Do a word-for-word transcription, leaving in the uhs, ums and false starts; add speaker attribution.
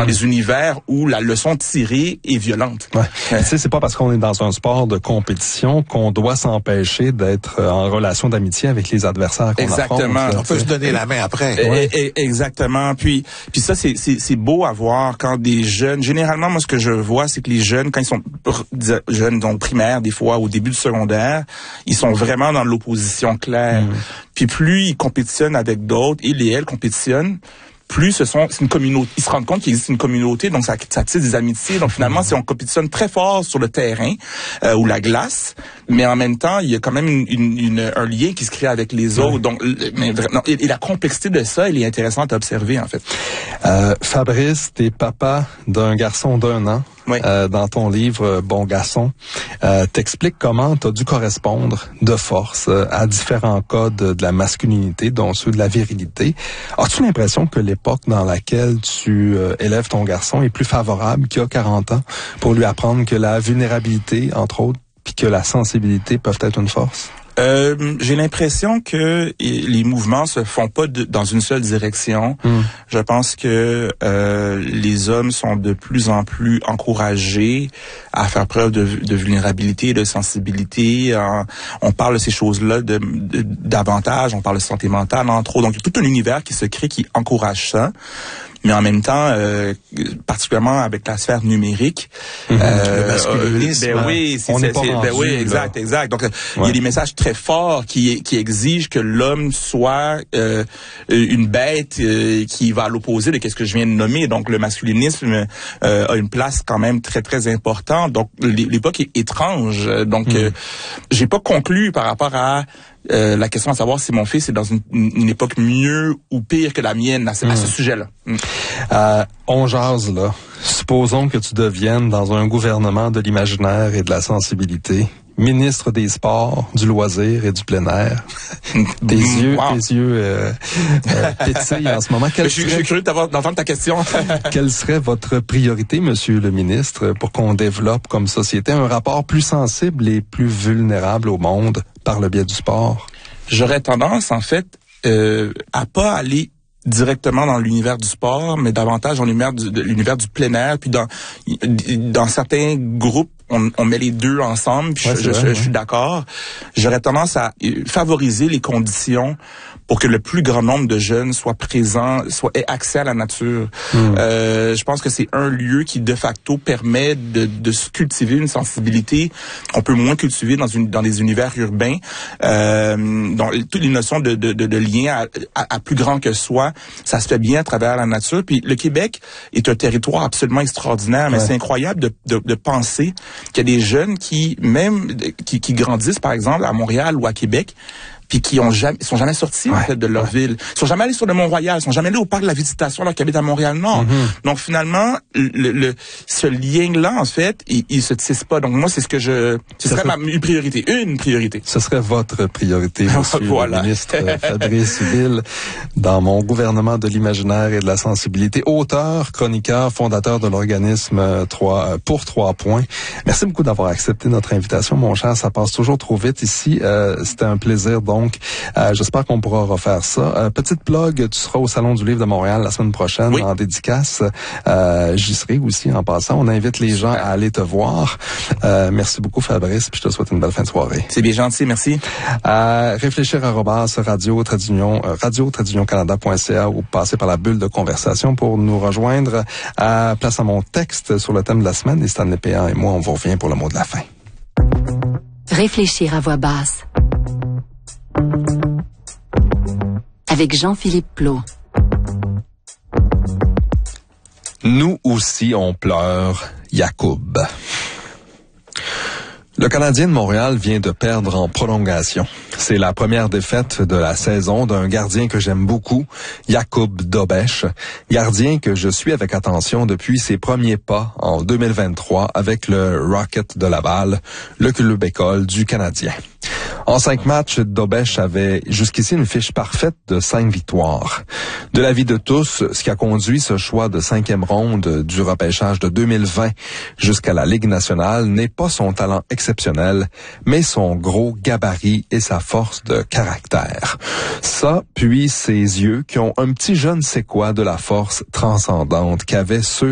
Speaker 1: dans des univers où la leçon tirée est violente.
Speaker 2: Ouais. Euh, tu sais, c'est pas parce qu'on est dans un sport de compétition qu'on doit s'empêcher d'être en relation d'amitié avec les adversaires qu'on
Speaker 1: Exactement.
Speaker 2: affronte.
Speaker 3: On peut se donner la main après.
Speaker 1: Ouais. Et, et, exactement. Puis, puis ça, c'est, c'est, c'est beau à voir quand des jeunes. Généralement, moi, ce que je vois, c'est que les jeunes, quand ils sont jeunes, donc primaires, des fois au début du secondaire, ils sont vraiment dans l'opposition claire. Mmh. Puis plus ils compétitionnent avec d'autres, ils et elles compétitionnent, plus ce sont, c'est une communauté. Ils se rendent compte qu'il existe une communauté, donc ça, ça tisse des amitiés. Donc finalement, mmh. si on compétitionne très fort sur le terrain euh, ou la glace, mais en même temps, il y a quand même une, une, une, un lien qui se crée avec les autres. Mmh. Donc, mais vraiment, et, et la complexité de ça, elle est intéressante à observer en fait.
Speaker 2: Euh, Fabrice, t'es papa d'un garçon d'un an.
Speaker 1: Oui.
Speaker 2: Euh, dans ton livre Bon garçon, euh, t'expliques comment t'as dû correspondre de force euh, à différents codes de la masculinité, dont ceux de la virilité. As-tu l'impression que l'époque dans laquelle tu euh, élèves ton garçon est plus favorable qu'il y a quarante ans pour lui apprendre que la vulnérabilité, entre autres, puis que la sensibilité peuvent être une force?
Speaker 1: Euh, j'ai l'impression que les mouvements se font pas de, dans une seule direction. Mm. Je pense que euh, les hommes sont de plus en plus encouragés à faire preuve de, de vulnérabilité et de sensibilité. Euh, on parle de ces choses-là de, de, davantage. On parle de santé mentale, entre autres. Donc, il y a tout un univers qui se crée qui encourage ça. Mais en même temps, euh, particulièrement avec la sphère numérique,
Speaker 3: mmh,
Speaker 1: euh,
Speaker 3: le masculinisme,
Speaker 1: ben oui, c'est,
Speaker 2: on
Speaker 1: c'est,
Speaker 2: n'est pas
Speaker 1: c'est,
Speaker 2: rendu,
Speaker 1: ben oui, exact,
Speaker 2: là.
Speaker 1: exact. Donc, ouais. Il y a des messages très forts qui qui exigent que l'homme soit euh, une bête euh, qui va à l'opposé de qu'est-ce que je viens de nommer. Donc, le masculinisme euh, a une place quand même très très importante. Donc, l'époque est étrange. Donc, mmh. euh, j'ai pas conclu par rapport à Euh, la question à savoir si mon fils est dans une, une époque mieux ou pire que la mienne à ce, mmh. à ce sujet-là. Mmh.
Speaker 2: Euh, on jase, là. Supposons que tu deviennes dans un gouvernement de l'imaginaire et de la sensibilité, ministre des Sports, du loisir et du plein air. Tes yeux, wow. tes yeux euh, euh, pétillent en ce moment.
Speaker 1: Je suis, je suis curieux d'entendre ta question.
Speaker 2: Quelle serait votre priorité, monsieur le ministre, pour qu'on développe comme société un rapport plus sensible et plus vulnérable au monde par le biais du sport?
Speaker 1: J'aurais tendance, en fait, euh, à pas aller directement dans l'univers du sport, mais davantage dans l'univers du, de l'univers du plein air. Puis dans dans certains groupes, on, on met les deux ensemble. Puis ouais, je, vrai, je, ouais. je suis d'accord. J'aurais tendance à favoriser les conditions pour que le plus grand nombre de jeunes soient présents, soient aient accès à la nature. Mmh. Euh, je pense que c'est un lieu qui de facto permet de, de se cultiver une sensibilité qu'on peut moins cultiver dans une dans des univers urbains. Euh, donc toutes les notions de de, de, de lien à, à, à plus grand que soi, ça se fait bien à travers la nature. Puis le Québec est un territoire absolument extraordinaire, mais ouais. c'est incroyable de, de de penser qu'il y a des jeunes qui même qui, qui grandissent par exemple à Montréal ou à Québec, puis qui ont jamais, sont jamais sortis ouais, en fait de leur ouais. ville, ils sont jamais allés sur le Mont-Royal, ils sont jamais allés au parc de la Visitation alors qu'ils habitent à Montréal-Nord. Mm-hmm. Donc finalement, le, le ce lien-là en fait, il, il se tisse pas. Donc moi, c'est ce que je, ce serait ma une priorité, une priorité.
Speaker 2: Ce serait votre priorité, monsieur voilà. le ministre Fabrice Hill, dans mon gouvernement de l'imaginaire et de la sensibilité, auteur, chroniqueur, fondateur de l'organisme trois pour trois points. Merci beaucoup d'avoir accepté notre invitation, mon cher. Ça passe toujours trop vite ici. Euh, c'était un plaisir. Donc, euh, j'espère qu'on pourra refaire ça. Euh, petite plug, tu seras au Salon du Livre de Montréal la semaine prochaine oui. en dédicace. Euh, j'y serai aussi en passant. On invite les gens à aller te voir. Euh, merci beaucoup, Fabrice, puis je te souhaite une belle fin de soirée.
Speaker 1: C'est bien gentil, merci.
Speaker 2: Euh, réfléchir arobase radio tradition radio tradition canada point c a ou passer par la bulle de conversation pour nous rejoindre à place à mon texte sur le thème de la semaine. Et Stanley Péan et moi, on vous revient pour le mot de la fin.
Speaker 4: Réfléchir à voix basse. Avec Jean-Philippe Plot.
Speaker 2: Nous aussi, on pleure, Yacoub. Le Canadien de Montréal vient de perdre en prolongation. C'est la première défaite de la saison d'un gardien que j'aime beaucoup, Jakub Dobeš, gardien que je suis avec attention depuis ses premiers pas en deux mille vingt-trois avec le Rocket de Laval, le club école du Canadien. En cinq matchs, Dobeš avait jusqu'ici une fiche parfaite de cinq victoires. De l'avis de tous, ce qui a conduit ce choix de cinquième ronde du repêchage de deux mille vingt jusqu'à la Ligue nationale n'est pas son talent exceptionnel, mais son gros gabarit et sa force de caractère. Ça, puis ses yeux qui ont un petit je ne sais quoi de la force transcendante qu'avaient ceux